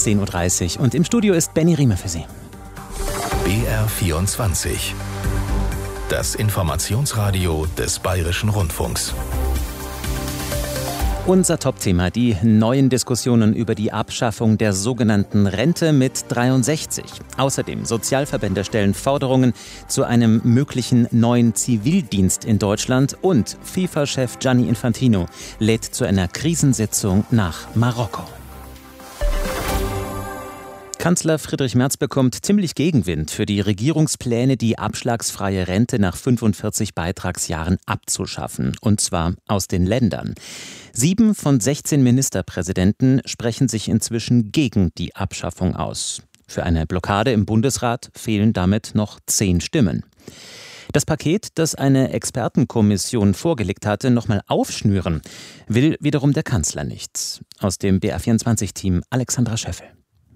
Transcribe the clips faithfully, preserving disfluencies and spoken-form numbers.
zehn Uhr dreißig und im Studio ist Benny Riemer für Sie. B R vierundzwanzig. Das Informationsradio des Bayerischen Rundfunks. Unser Topthema, die neuen Diskussionen über die Abschaffung der sogenannten Rente mit dreiundsechzig. Außerdem, Sozialverbände stellen Forderungen zu einem möglichen neuen Zivildienst in Deutschland und FIFA-Chef Gianni Infantino lädt zu einer Krisensitzung nach Marokko. Kanzler Friedrich Merz bekommt ziemlich Gegenwind für die Regierungspläne, die abschlagsfreie Rente nach fünfundvierzig Beitragsjahren abzuschaffen, und zwar aus den Ländern. Sieben von sechzehn Ministerpräsidenten sprechen sich inzwischen gegen die Abschaffung aus. Für eine Blockade im Bundesrat fehlen damit noch zehn Stimmen. Das Paket, das eine Expertenkommission vorgelegt hatte, nochmal aufschnüren, will wiederum der Kanzler nicht. Aus dem B R vierundzwanzig-Team Alexandra Scheffel.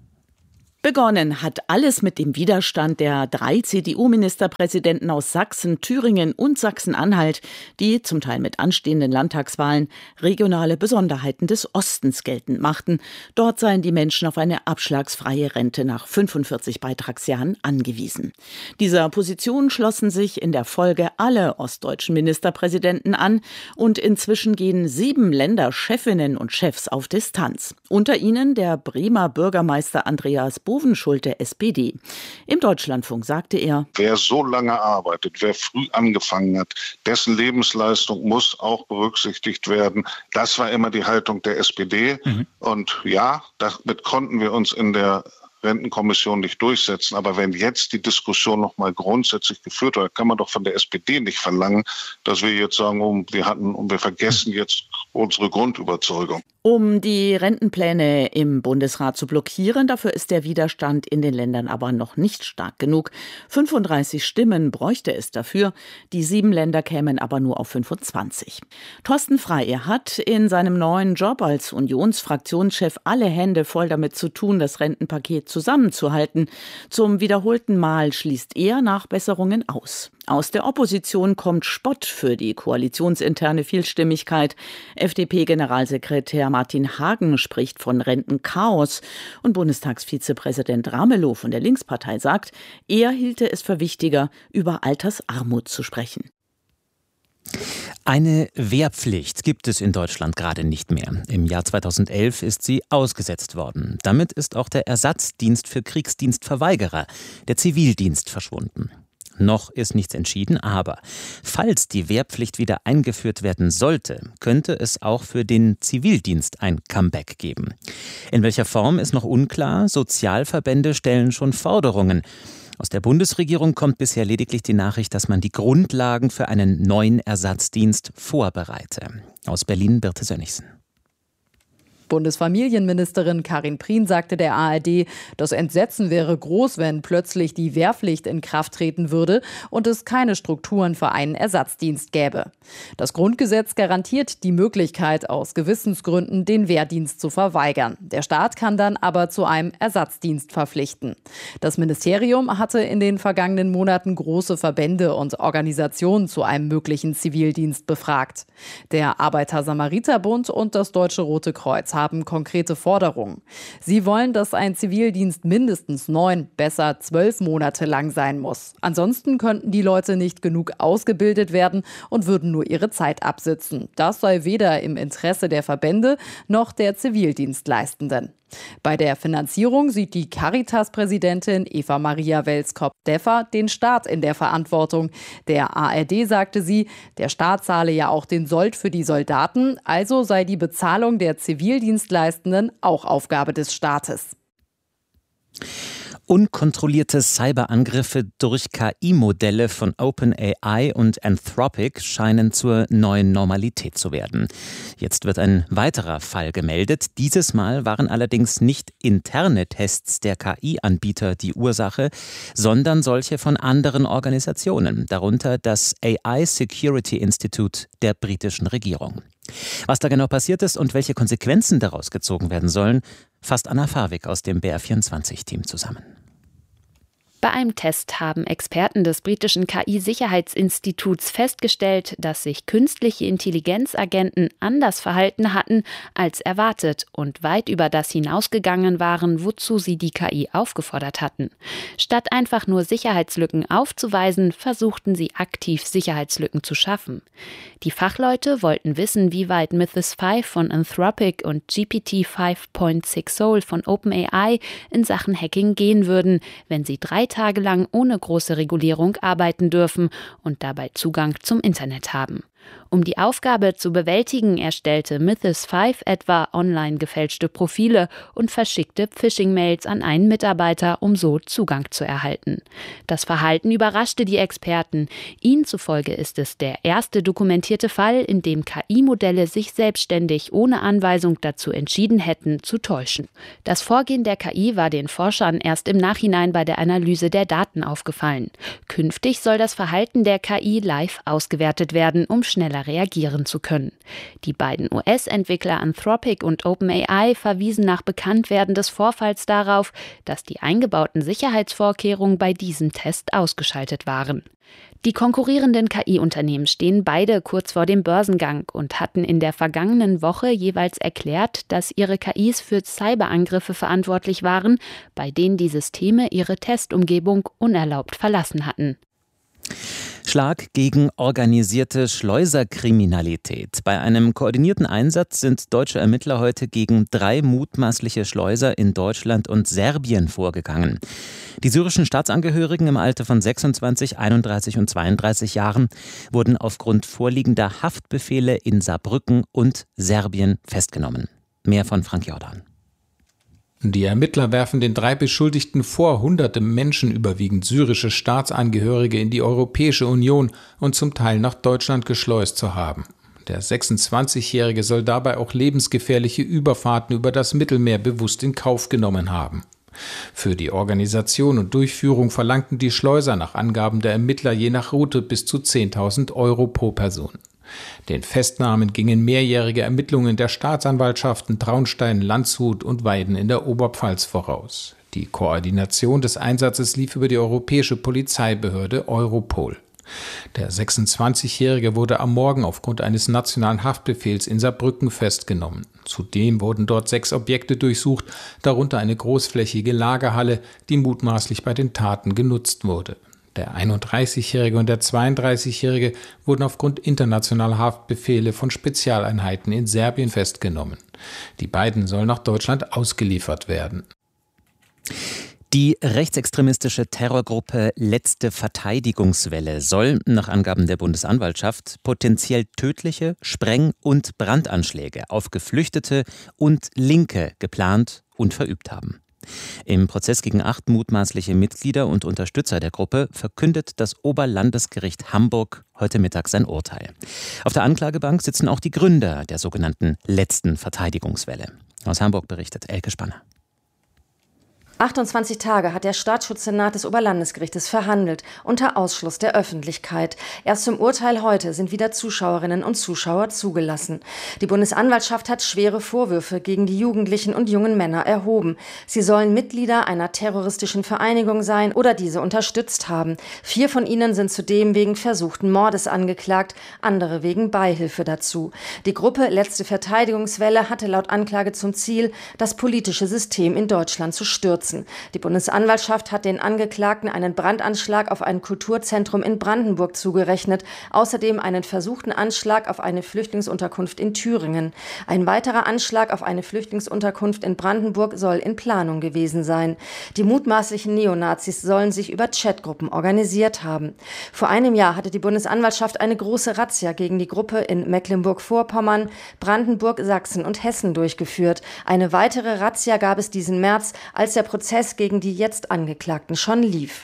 Begonnen hat alles mit dem Widerstand der drei C D U-Ministerpräsidenten aus Sachsen, Thüringen und Sachsen-Anhalt, die, zum Teil mit anstehenden Landtagswahlen, regionale Besonderheiten des Ostens geltend machten. Dort seien die Menschen auf eine abschlagsfreie Rente nach fünfundvierzig Beitragsjahren angewiesen. Dieser Position schlossen sich in der Folge alle ostdeutschen Ministerpräsidenten an und inzwischen gehen sieben Länderchefinnen und Chefs auf Distanz. Unter ihnen der Bremer Bürgermeister Andreas Bovenschulte, S P D. Im Deutschlandfunk sagte er: Wer so lange arbeitet, wer früh angefangen hat, dessen Lebensleistung muss auch berücksichtigt werden. Das war immer die Haltung der S P D. Mhm. Und ja, damit konnten wir uns in der Rentenkommission nicht durchsetzen. Aber wenn jetzt die Diskussion noch mal grundsätzlich geführt wird, kann man doch von der S P D nicht verlangen, dass wir jetzt sagen, oh, wir hatten und wir vergessen jetzt unsere Grundüberzeugung. Um die Rentenpläne im Bundesrat zu blockieren, dafür ist der Widerstand in den Ländern aber noch nicht stark genug. fünfunddreißig Stimmen bräuchte es dafür, die sieben Länder kämen aber nur auf fünfundzwanzig. Thorsten Frey hat in seinem neuen Job als Unionsfraktionschef alle Hände voll damit zu tun, das Rentenpaket zusammenzuhalten. Zum wiederholten Mal schließt er Nachbesserungen aus. Aus der Opposition kommt Spott für die koalitionsinterne Vielstimmigkeit. F D P-Generalsekretär Martin Hagen spricht von Rentenchaos und Bundestagsvizepräsident Ramelow von der Linkspartei sagt, er hielte es für wichtiger, über Altersarmut zu sprechen. Eine Wehrpflicht gibt es in Deutschland gerade nicht mehr. Im Jahr zweitausendelf ist sie ausgesetzt worden. Damit ist auch der Ersatzdienst für Kriegsdienstverweigerer, der Zivildienst, verschwunden. Noch ist nichts entschieden, aber falls die Wehrpflicht wieder eingeführt werden sollte, könnte es auch für den Zivildienst ein Comeback geben. In welcher Form ist noch unklar. Sozialverbände stellen schon Forderungen. Aus der Bundesregierung kommt bisher lediglich die Nachricht, dass man die Grundlagen für einen neuen Ersatzdienst vorbereite. Aus Berlin Birte Sönnigsen. Bundesfamilienministerin Karin Prien sagte der A R D, das Entsetzen wäre groß, wenn plötzlich die Wehrpflicht in Kraft treten würde und es keine Strukturen für einen Ersatzdienst gäbe. Das Grundgesetz garantiert die Möglichkeit, aus Gewissensgründen den Wehrdienst zu verweigern. Der Staat kann dann aber zu einem Ersatzdienst verpflichten. Das Ministerium hatte in den vergangenen Monaten große Verbände und Organisationen zu einem möglichen Zivildienst befragt. Der Arbeiter-Samariter-Bund und das Deutsche Rote Kreuz haben konkrete Forderungen. Sie wollen, dass ein Zivildienst mindestens neun, besser zwölf Monate lang sein muss. Ansonsten könnten die Leute nicht genug ausgebildet werden und würden nur ihre Zeit absitzen. Das sei weder im Interesse der Verbände noch der Zivildienstleistenden. Bei der Finanzierung sieht die Caritas-Präsidentin Eva Maria Welskop-Deffer den Staat in der Verantwortung. Der A R D sagte sie, der Staat zahle ja auch den Sold für die Soldaten, also sei die Bezahlung der Zivildienstleistenden auch Aufgabe des Staates. Unkontrollierte Cyberangriffe durch K I-Modelle von OpenAI und Anthropic scheinen zur neuen Normalität zu werden. Jetzt wird ein weiterer Fall gemeldet. Dieses Mal waren allerdings nicht interne Tests der K I-Anbieter die Ursache, sondern solche von anderen Organisationen, darunter das A I Security Institute der britischen Regierung. Was da genau passiert ist und welche Konsequenzen daraus gezogen werden sollen, fasst Anna Farwig aus dem B R vierundzwanzig-Team zusammen. Bei einem Test haben Experten des britischen K I-Sicherheitsinstituts festgestellt, dass sich künstliche Intelligenzagenten anders verhalten hatten als erwartet und weit über das hinausgegangen waren, wozu sie die K I aufgefordert hatten. Statt einfach nur Sicherheitslücken aufzuweisen, versuchten sie aktiv Sicherheitslücken zu schaffen. Die Fachleute wollten wissen, wie weit Mythos fünf von Anthropic und G P T fünf Punkt sechs Soul von OpenAI in Sachen Hacking gehen würden, wenn sie drei Tage lang ohne große Regulierung arbeiten dürfen und dabei Zugang zum Internet haben. Um die Aufgabe zu bewältigen, erstellte Mythos fünf etwa online gefälschte Profile und verschickte Phishing-Mails an einen Mitarbeiter, um so Zugang zu erhalten. Das Verhalten überraschte die Experten. Ihnen zufolge ist es der erste dokumentierte Fall, in dem K I-Modelle sich selbstständig ohne Anweisung dazu entschieden hätten, zu täuschen. Das Vorgehen der K I war den Forschern erst im Nachhinein bei der Analyse der Daten aufgefallen. Künftig soll das Verhalten der K I live ausgewertet werden, um schneller reagieren zu können. Die beiden U S-Entwickler Anthropic und OpenAI verwiesen nach Bekanntwerden des Vorfalls darauf, dass die eingebauten Sicherheitsvorkehrungen bei diesem Test ausgeschaltet waren. Die konkurrierenden K I-Unternehmen stehen beide kurz vor dem Börsengang und hatten in der vergangenen Woche jeweils erklärt, dass ihre K Is für Cyberangriffe verantwortlich waren, bei denen die Systeme ihre Testumgebung unerlaubt verlassen hatten. Schlag gegen organisierte Schleuserkriminalität. Bei einem koordinierten Einsatz sind deutsche Ermittler heute gegen drei mutmaßliche Schleuser in Deutschland und Serbien vorgegangen. Die syrischen Staatsangehörigen im Alter von sechsundzwanzig, einunddreißig und zweiunddreißig Jahren wurden aufgrund vorliegender Haftbefehle in Saarbrücken und Serbien festgenommen. Mehr von Frank Jordan. Die Ermittler werfen den drei Beschuldigten vor, hunderte Menschen, überwiegend syrische Staatsangehörige, in die Europäische Union und zum Teil nach Deutschland geschleust zu haben. Der sechsundzwanzigjährige soll dabei auch lebensgefährliche Überfahrten über das Mittelmeer bewusst in Kauf genommen haben. Für die Organisation und Durchführung verlangten die Schleuser nach Angaben der Ermittler je nach Route bis zu zehntausend Euro pro Person. Den Festnahmen gingen mehrjährige Ermittlungen der Staatsanwaltschaften Traunstein, Landshut und Weiden in der Oberpfalz voraus. Die Koordination des Einsatzes lief über die europäische Polizeibehörde Europol. Der sechsundzwanzigjährige wurde am Morgen aufgrund eines nationalen Haftbefehls in Saarbrücken festgenommen. Zudem wurden dort sechs Objekte durchsucht, darunter eine großflächige Lagerhalle, die mutmaßlich bei den Taten genutzt wurde. Der einunddreißigjährige und der zweiunddreißigjährige wurden aufgrund internationaler Haftbefehle von Spezialeinheiten in Serbien festgenommen. Die beiden sollen nach Deutschland ausgeliefert werden. Die rechtsextremistische Terrorgruppe Letzte Verteidigungswelle soll, nach Angaben der Bundesanwaltschaft, potenziell tödliche Spreng- und Brandanschläge auf Geflüchtete und Linke geplant und verübt haben. Im Prozess gegen acht mutmaßliche Mitglieder und Unterstützer der Gruppe verkündet das Oberlandesgericht Hamburg heute Mittag sein Urteil. Auf der Anklagebank sitzen auch die Gründer der sogenannten Letzten Verteidigungswelle. Aus Hamburg berichtet Elke Spanner. achtundzwanzig Tage hat der Staatsschutzsenat des Oberlandesgerichtes verhandelt, unter Ausschluss der Öffentlichkeit. Erst zum Urteil heute sind wieder Zuschauerinnen und Zuschauer zugelassen. Die Bundesanwaltschaft hat schwere Vorwürfe gegen die Jugendlichen und jungen Männer erhoben. Sie sollen Mitglieder einer terroristischen Vereinigung sein oder diese unterstützt haben. Vier von ihnen sind zudem wegen versuchten Mordes angeklagt, andere wegen Beihilfe dazu. Die Gruppe Letzte Verteidigungswelle hatte laut Anklage zum Ziel, das politische System in Deutschland zu stürzen. Die Bundesanwaltschaft hat den Angeklagten einen Brandanschlag auf ein Kulturzentrum in Brandenburg zugerechnet, außerdem einen versuchten Anschlag auf eine Flüchtlingsunterkunft in Thüringen. Ein weiterer Anschlag auf eine Flüchtlingsunterkunft in Brandenburg soll in Planung gewesen sein. Die mutmaßlichen Neonazis sollen sich über Chatgruppen organisiert haben. Vor einem Jahr hatte die Bundesanwaltschaft eine große Razzia gegen die Gruppe in Mecklenburg-Vorpommern, Brandenburg, Sachsen und Hessen durchgeführt. Eine weitere Razzia gab es diesen März, als der Prozess gegen die jetzt Angeklagten schon lief.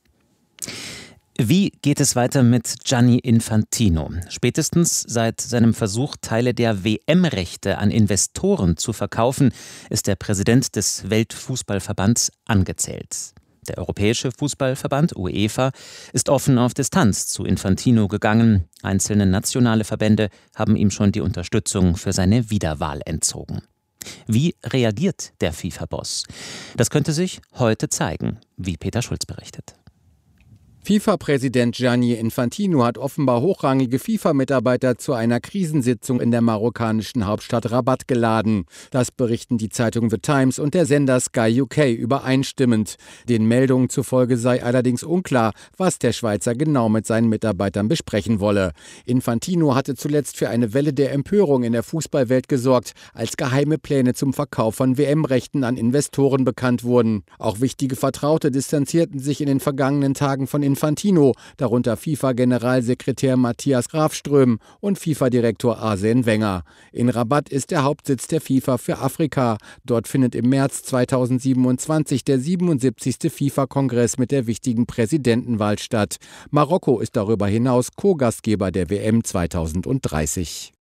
Wie geht es weiter mit Gianni Infantino? Spätestens seit seinem Versuch, Teile der W M-Rechte an Investoren zu verkaufen, ist der Präsident des Weltfußballverbands angezählt. Der Europäische Fußballverband UEFA ist offen auf Distanz zu Infantino gegangen. Einzelne nationale Verbände haben ihm schon die Unterstützung für seine Wiederwahl entzogen. Wie reagiert der FIFA-Boss? Das könnte sich heute zeigen, wie Peter Schulz berichtet. FIFA-Präsident Gianni Infantino hat offenbar hochrangige FIFA-Mitarbeiter zu einer Krisensitzung in der marokkanischen Hauptstadt Rabat geladen. Das berichten die Zeitung The Times und der Sender Sky U K übereinstimmend. Den Meldungen zufolge sei allerdings unklar, was der Schweizer genau mit seinen Mitarbeitern besprechen wolle. Infantino hatte zuletzt für eine Welle der Empörung in der Fußballwelt gesorgt, als geheime Pläne zum Verkauf von W M-Rechten an Investoren bekannt wurden. Auch wichtige Vertraute distanzierten sich in den vergangenen Tagen von Infantino, darunter FIFA-Generalsekretär Matthias Grafström und FIFA-Direktor Arsène Wenger. In Rabat ist der Hauptsitz der FIFA für Afrika. Dort findet im März zweitausendsiebenundzwanzig der siebenundsiebzigste FIFA-Kongress mit der wichtigen Präsidentenwahl statt. Marokko ist darüber hinaus Co-Gastgeber der W M zweitausenddreißig.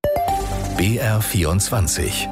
B R vierundzwanzig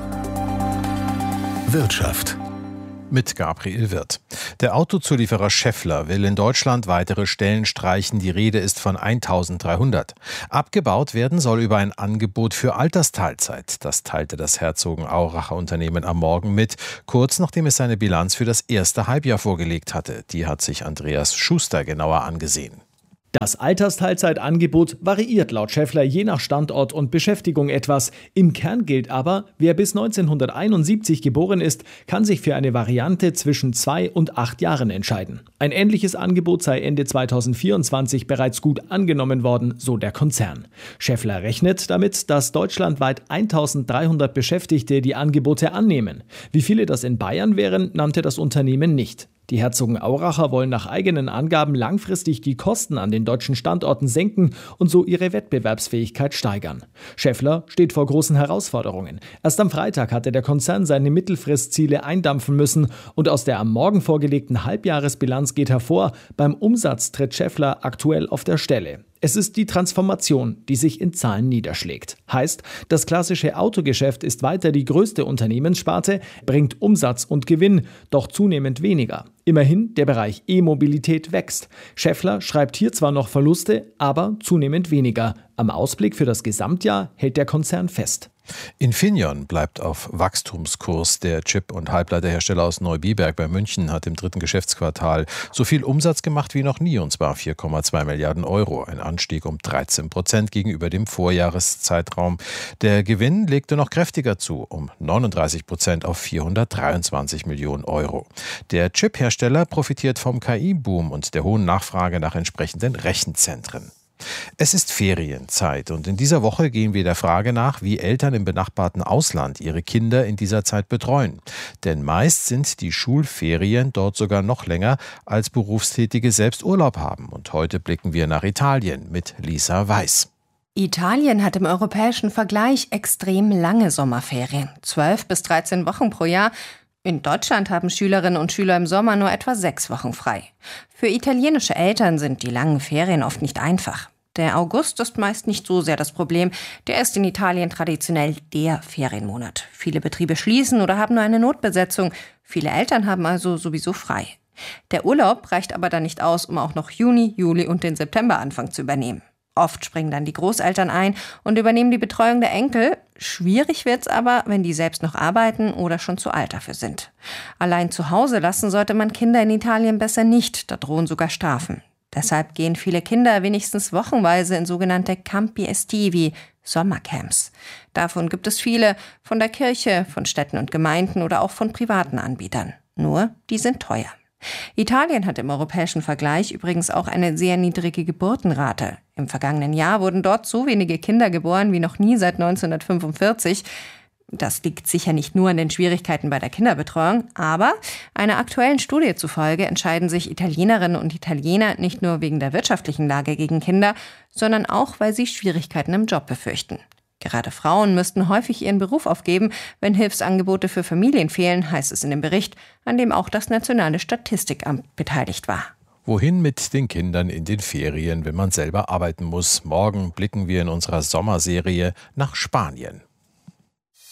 Wirtschaft mit Gabriel Wirth. Der Autozulieferer Schaeffler will in Deutschland weitere Stellen streichen. Die Rede ist von eintausenddreihundert. Abgebaut werden soll über ein Angebot für Altersteilzeit. Das teilte das Herzogenauracher Unternehmen am Morgen mit, kurz nachdem es seine Bilanz für das erste Halbjahr vorgelegt hatte. Die hat sich Andreas Schuster genauer angesehen. Das Altersteilzeitangebot variiert laut Schaeffler je nach Standort und Beschäftigung etwas. Im Kern gilt aber, wer bis neunzehnhunderteinundsiebzig geboren ist, kann sich für eine Variante zwischen zwei und acht Jahren entscheiden. Ein ähnliches Angebot sei Ende zweitausendvierundzwanzig bereits gut angenommen worden, so der Konzern. Schaeffler rechnet damit, dass deutschlandweit eintausenddreihundert Beschäftigte die Angebote annehmen. Wie viele das in Bayern wären, nannte das Unternehmen nicht. Die Herzogenauracher wollen nach eigenen Angaben langfristig die Kosten an den deutschen Standorten senken und so ihre Wettbewerbsfähigkeit steigern. Schaeffler steht vor großen Herausforderungen. Erst am Freitag hatte der Konzern seine Mittelfristziele eindampfen müssen und aus der am Morgen vorgelegten Halbjahresbilanz geht hervor, beim Umsatz tritt Schaeffler aktuell auf der Stelle. Es ist die Transformation, die sich in Zahlen niederschlägt. Heißt, das klassische Autogeschäft ist weiter die größte Unternehmenssparte, bringt Umsatz und Gewinn, doch zunehmend weniger. Immerhin, der Bereich E-Mobilität wächst. Schaeffler schreibt hier zwar noch Verluste, aber zunehmend weniger. Am Ausblick für das Gesamtjahr hält der Konzern fest. Infineon bleibt auf Wachstumskurs. Der Chip- und Halbleiterhersteller aus Neubiberg bei München hat im dritten Geschäftsquartal so viel Umsatz gemacht wie noch nie, und zwar vier Komma zwei Milliarden Euro. Ein Anstieg um dreizehn Prozent gegenüber dem Vorjahreszeitraum. Der Gewinn legte noch kräftiger zu, um neununddreißig Prozent auf vierhundertdreiundzwanzig Millionen Euro. Der Chip-Hersteller profitiert vom K I-Boom und der hohen Nachfrage nach entsprechenden Rechenzentren. Es ist Ferienzeit und in dieser Woche gehen wir der Frage nach, wie Eltern im benachbarten Ausland ihre Kinder in dieser Zeit betreuen. Denn meist sind die Schulferien dort sogar noch länger, als Berufstätige selbst Urlaub haben. Und heute blicken wir nach Italien mit Lisa Weiß. Italien hat im europäischen Vergleich extrem lange Sommerferien, zwölf bis dreizehn Wochen pro Jahr. In Deutschland haben Schülerinnen und Schüler im Sommer nur etwa sechs Wochen frei. Für italienische Eltern sind die langen Ferien oft nicht einfach. Der August ist meist nicht so sehr das Problem. Der ist in Italien traditionell der Ferienmonat. Viele Betriebe schließen oder haben nur eine Notbesetzung. Viele Eltern haben also sowieso frei. Der Urlaub reicht aber dann nicht aus, um auch noch Juni, Juli und den Septemberanfang zu übernehmen. Oft springen dann die Großeltern ein und übernehmen die Betreuung der Enkel. Schwierig wird's aber, wenn die selbst noch arbeiten oder schon zu alt dafür sind. Allein zu Hause lassen sollte man Kinder in Italien besser nicht, da drohen sogar Strafen. Deshalb gehen viele Kinder wenigstens wochenweise in sogenannte Campi Estivi, Sommercamps. Davon gibt es viele, von der Kirche, von Städten und Gemeinden oder auch von privaten Anbietern. Nur, die sind teuer. Italien hat im europäischen Vergleich übrigens auch eine sehr niedrige Geburtenrate. Im vergangenen Jahr wurden dort so wenige Kinder geboren wie noch nie seit neunzehnhundertfünfundvierzig. Das liegt sicher nicht nur an den Schwierigkeiten bei der Kinderbetreuung, aber einer aktuellen Studie zufolge entscheiden sich Italienerinnen und Italiener nicht nur wegen der wirtschaftlichen Lage gegen Kinder, sondern auch, weil sie Schwierigkeiten im Job befürchten. Gerade Frauen müssten häufig ihren Beruf aufgeben, wenn Hilfsangebote für Familien fehlen, heißt es in dem Bericht, an dem auch das Nationale Statistikamt beteiligt war. Wohin mit den Kindern in den Ferien, wenn man selber arbeiten muss? Morgen blicken wir in unserer Sommerserie nach Spanien.